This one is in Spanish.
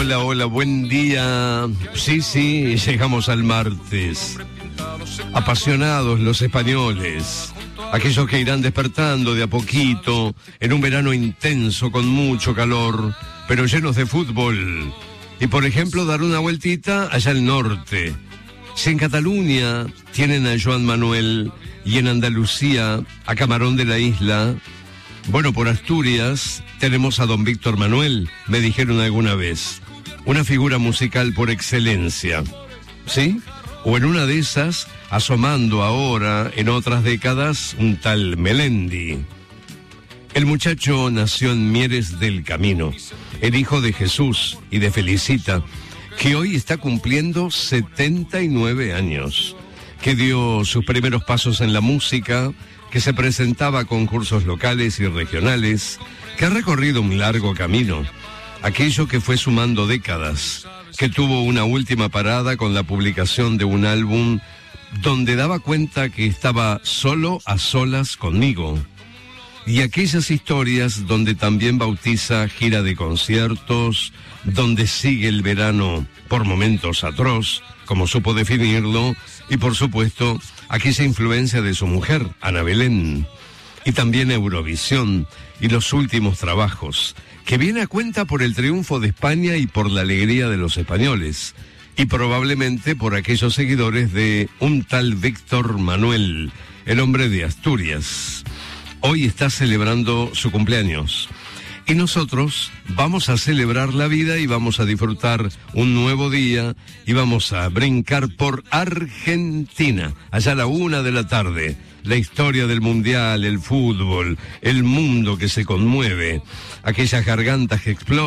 Hola, hola, buen día. Sí, llegamos al martes. Apasionados los españoles, aquellos que irán despertando de a poquito en un verano intenso con mucho calor, pero llenos de fútbol. Y por ejemplo, dar una vueltita allá al norte. Si en Cataluña tienen a Joan Manuel y en Andalucía a Camarón de la Isla, bueno, por Asturias tenemos a don Víctor Manuel, me dijeron alguna vez. Una figura musical por excelencia, ¿sí? O en una de esas, asomando ahora, en otras décadas, un tal Melendi. El muchacho nació en Mieres del Camino, el hijo de Jesús y de Felicita, que hoy está cumpliendo 79 años, que dio sus primeros pasos en la música, que se presentaba a concursos locales y regionales, que ha recorrido un largo camino, aquello que fue sumando décadas, que tuvo una última parada con la publicación de un álbum donde daba cuenta que estaba solo a solas conmigo, y aquellas historias donde también bautiza gira de conciertos, donde sigue el verano por momentos atroz, como supo definirlo, y por supuesto, aquella influencia de su mujer, Ana Belén, y también Eurovisión, y los últimos trabajos, que viene a cuenta por el triunfo de España y por la alegría de los españoles, y probablemente por aquellos seguidores de un tal Víctor Manuel, el hombre de Asturias. Hoy está celebrando su cumpleaños. Y nosotros vamos a celebrar la vida y vamos a disfrutar un nuevo día y vamos a brincar por Argentina, allá a la 1:00 p.m. La historia del mundial, el fútbol, el mundo que se conmueve, aquellas gargantas que explotan.